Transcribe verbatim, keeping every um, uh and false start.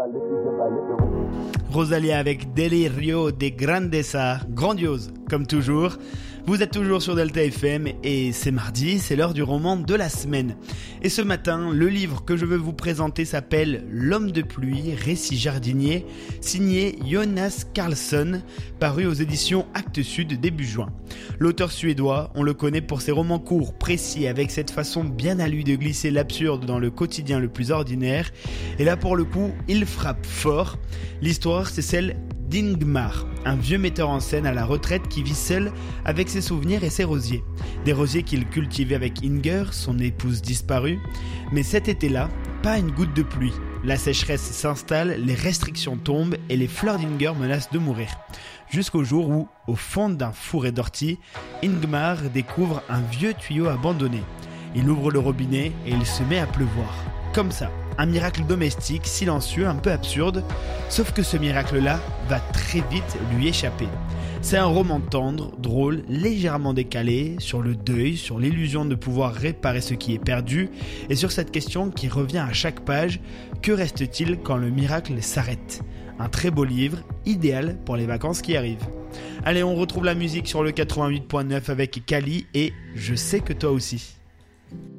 Rosalia avec Delirio de Grandeza, grandiose comme toujours. Vous êtes toujours sur Delta F M et c'est mardi, c'est l'heure du roman de la semaine. Et ce matin, le livre que je veux vous présenter s'appelle L'homme de pluie, récit jardinier, signé Jonas Karlsson, paru aux éditions Actes Sud début juin. L'auteur suédois, on le connaît pour ses romans courts, précis, avec cette façon bien à lui de glisser l'absurde dans le quotidien le plus ordinaire. Et là pour le coup, il frappe fort. L'histoire, c'est celle d'Ingmar, un vieux metteur en scène à la retraite qui vit seul avec ses souvenirs et ses rosiers. Des rosiers qu'il cultivait avec Inger, son épouse disparue. Mais cet été-là, pas une goutte de pluie. La sécheresse s'installe, les restrictions tombent et les fleurs d'Inger menacent de mourir. Jusqu'au jour où, au fond d'un fourré d'ortie, Ingmar découvre un vieux tuyau abandonné. Il ouvre le robinet et il se met à pleuvoir. Comme ça, un miracle domestique, silencieux, un peu absurde, sauf que ce miracle-là va très vite lui échapper. C'est un roman tendre, drôle, légèrement décalé, sur le deuil, sur l'illusion de pouvoir réparer ce qui est perdu, et sur cette question qui revient à chaque page, que reste-t-il quand le miracle s'arrête ? Un très beau livre, idéal pour les vacances qui arrivent. Allez, on retrouve la musique sur le quatre-vingt-huit point neuf avec Kali et Je sais que toi aussi.